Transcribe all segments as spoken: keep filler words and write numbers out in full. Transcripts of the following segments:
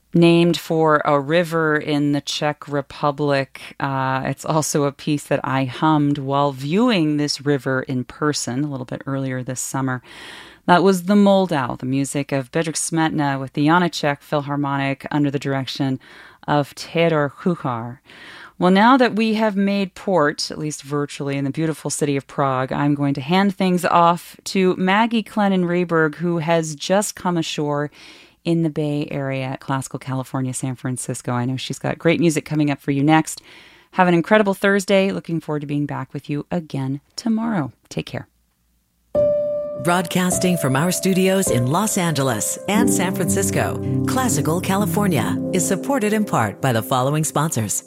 named for a river in the Czech Republic. Uh, it's also a piece that I hummed while viewing this river in person a little bit earlier this summer. That was The Moldau, the music of Bedřich Smetana with the Janáček Philharmonic under the direction of Theodor Kuchar. Well, now that we have made port, at least virtually, in the beautiful city of Prague, I'm going to hand things off to Maggie Clennon-Rayberg, who has just come ashore in the Bay Area at Classical California, San Francisco. I know she's got great music coming up for you next. Have an incredible Thursday. Looking forward to being back with you again tomorrow. Take care. Broadcasting from our studios in Los Angeles and San Francisco, Classical California is supported in part by the following sponsors.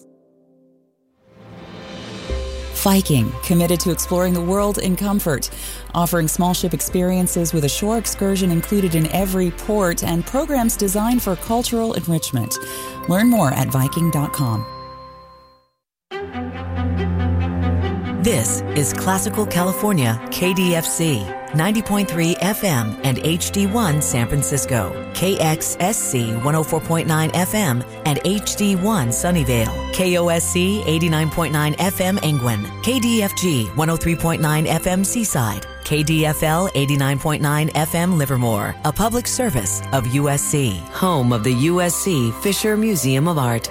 Viking, committed to exploring the world in comfort, offering small ship experiences with a shore excursion included in every port and programs designed for cultural enrichment. Learn more at Viking dot com. This is Classical California, K D F C, ninety point three F M and H D one San Francisco, K X S C one oh four point nine F M and H D one Sunnyvale, K O S C eighty-nine point nine F M Engwin, K D F G one oh three point nine F M Seaside, K D F L eighty-nine point nine F M Livermore, a public service of U S C, home of the U S C Fisher Museum of Art.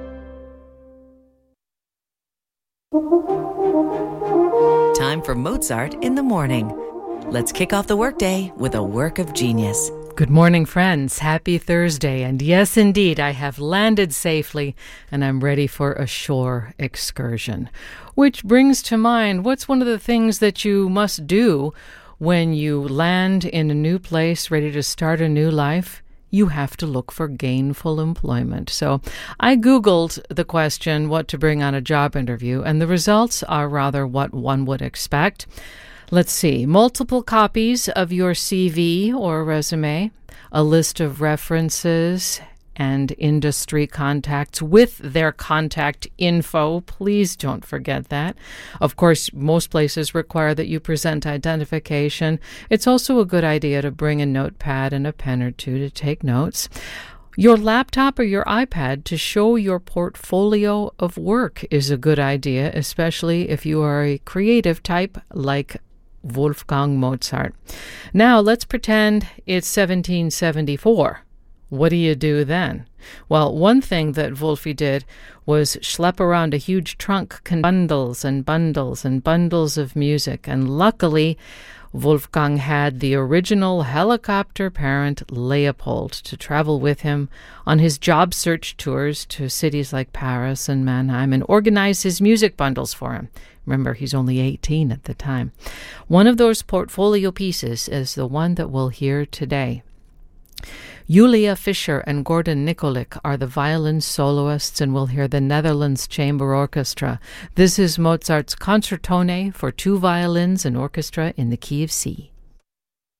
Time for Mozart in the morning. Let's kick off the workday with a work of genius. Good morning, friends. Happy Thursday. And yes, indeed, I have landed safely and I'm ready for a shore excursion. Which brings to mind, what's one of the things that you must do when you land in a new place, ready to start a new life? You have to look for gainful employment. So I Googled the question, what to bring on a job interview, and the results are rather what one would expect. Let's see, multiple copies of your C V or resume, a list of references and industry contacts with their contact info. Please don't forget that. Of course, most places require that you present identification. It's also a good idea to bring a notepad and a pen or two to take notes. Your laptop or your iPad to show your portfolio of work is a good idea, especially if you are a creative type like Wolfgang Mozart. Now, let's pretend it's seventeen seventy-four. What do you do then? Well, one thing that Wolfie did was schlep around a huge trunk, bundles and bundles and bundles of music. And luckily, Wolfgang had the original helicopter parent, Leopold, to travel with him on his job search tours to cities like Paris and Mannheim and organize his music bundles for him. Remember, he's only eighteen at the time. One of those portfolio pieces is the one that we'll hear today. Julia Fischer and Gordon Nikolic are the violin soloists, and we'll hear the Netherlands Chamber Orchestra. This is Mozart's Concertone for two violins and orchestra in the key of C.